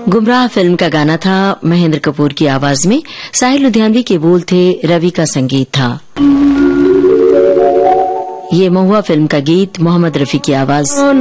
गुमराह फिल्म का गाना था, महेंद्र कपूर की आवाज में। साहिल लुधियानवी के बोल थे, रवि का संगीत था। ये महुआ फिल्म का गीत, मोहम्मद रफी की आवाज।